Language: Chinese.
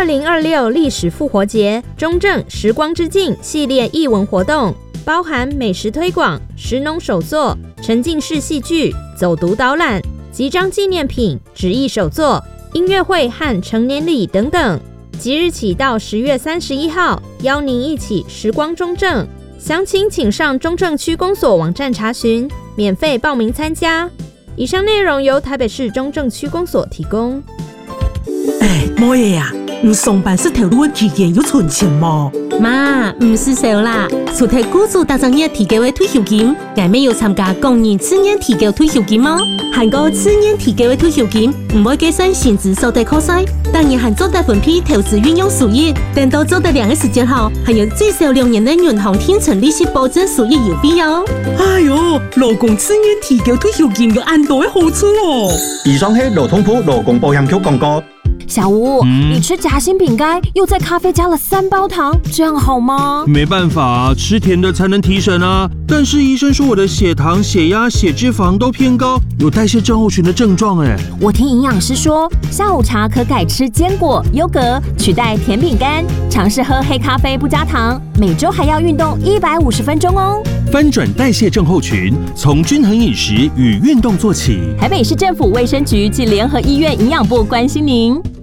2026历史复活节中正时光之境系列艺文活动，包含美食推广、食农手作、沉浸式戏剧、走读导览、集章纪念品、纸艺手作、音乐会和成年礼等等。即日起到10月31号，邀您一起时光中正。详情请上中正区公所网站查询，免费报名参加。以上内容由台北市中正区公所提供。 冇嘢呀，唔上班是条路的期间有存钱冇？ 妈，唔是少啦，除睇雇主打算要提高的退休金，我们有参加工人次年提高退休金吗？韩国次年提高的退休金唔会计算薪资所得扣税，当然还做得分批投资运用收益，等到做得2个时间后，还有最少2年的银行天存利息保证收益有必要。 哎呦，劳工次年提高退休金有安多的好处哦！ 以上是劳动部劳工保险局广告。 小吴，你吃夹心饼干，又在咖啡加了3包糖，这样好吗？ 没办法，吃甜的才能提神啊。但是医生说我的血糖、血压、血脂肪都偏高，有代谢症候群的症状哎。 我听营养师说，下午茶可改吃坚果、优格，取代甜饼干，尝试喝黑咖啡不加糖，每周还要运动150分钟哦。 翻转代谢症候群，从均衡饮食与运动做起。 台北市政府卫生局及联合医院营养部关心您。